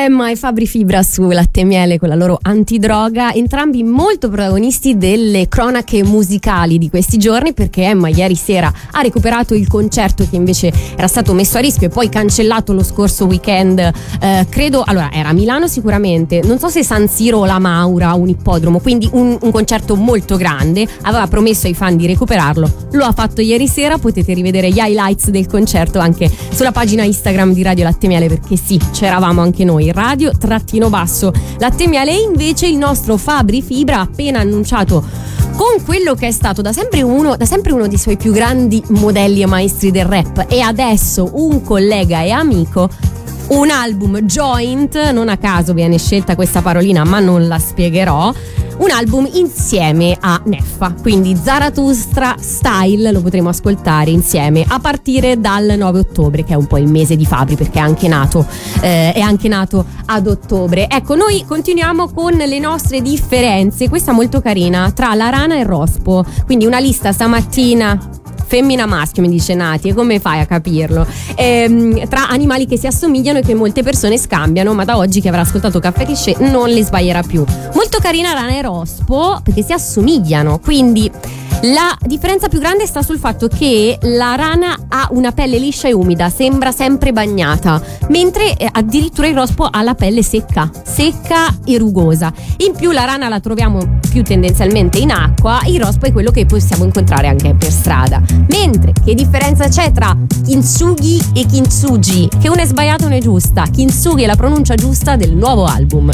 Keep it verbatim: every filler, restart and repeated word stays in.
Emma e Fabri Fibra su Latte e Miele con la loro antidroga, entrambi molto protagonisti delle cronache musicali di questi giorni, perché Emma ieri sera ha recuperato il concerto che invece era stato messo a rischio e poi cancellato lo scorso weekend, eh, credo, allora era a Milano sicuramente, non so se San Siro o la Maura, un ippodromo, quindi un, un concerto molto grande, aveva promesso ai fan di recuperarlo, lo ha fatto ieri sera, potete rivedere gli highlights del concerto anche sulla pagina Instagram di Radio Latte e Miele, perché sì, c'eravamo anche noi, radio trattino basso Latte e Miele. E invece il nostro Fabri Fibra ha appena annunciato, con quello che è stato da sempre uno, da sempre uno dei suoi più grandi modelli e maestri del rap e adesso un collega e amico, un album joint, non a caso viene scelta questa parolina ma non la spiegherò, un album insieme a Neffa, quindi Zarathustra Style lo potremo ascoltare insieme a partire dal nove ottobre, che è un po' il mese di Fabri perché è anche nato eh, è anche nato ad ottobre. Ecco, noi continuiamo con le nostre differenze, questa molto carina, tra la rana e il rospo, quindi una lista stamattina femmina maschio, mi dice Nati, e come fai a capirlo? Ehm, tra animali che si assomigliano e che molte persone scambiano, ma da oggi chi avrà ascoltato Caffè Cliché non li sbaglierà più. Molto carina rana e rospo perché si assomigliano, quindi la differenza più grande sta sul fatto che la rana ha una pelle liscia e umida, sembra sempre bagnata, mentre addirittura il rospo ha la pelle secca, secca e rugosa. In più la rana la troviamo più tendenzialmente in acqua, il rospo è quello che possiamo incontrare anche per strada. Mentre che differenza c'è tra kintsugi e kintsugi? Che una è sbagliata e una è giusta. Kintsugi è la pronuncia giusta del nuovo album.